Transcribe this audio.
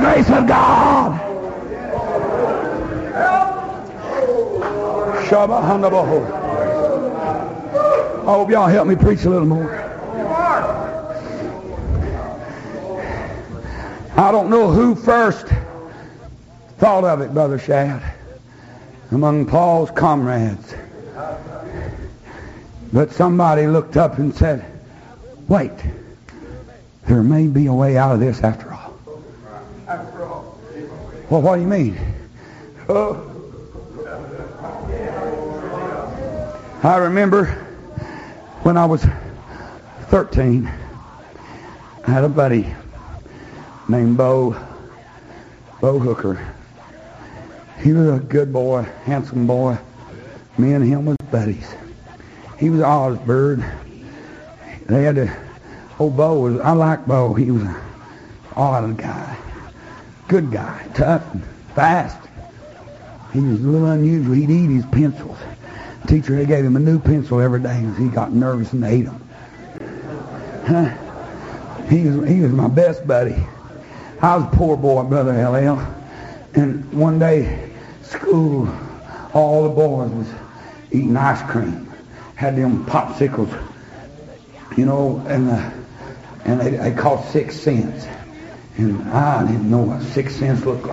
grace of God. I hope y'all help me preach a little more. I don't know who first thought of it, Brother Shad, among Paul's comrades. But somebody looked up and said, wait, there may be a way out of this after all. Well, what do you mean? I remember when I was 13, I had a buddy named Bo Hooker. He was a good boy, handsome boy. Me and him was buddies. He was Osbird. They had to, I liked Bo. He was an odd guy. Good guy, tough and fast. He was a little unusual. He'd eat his pencils. The teacher, they gave him a new pencil every day because he got nervous and ate them. He was my best buddy. I was a poor boy, Brother L.L. And one day, school, all the boys was eating ice cream. Had them popsicles, and they cost 6 cents. And I didn't know what 6 cents looked like.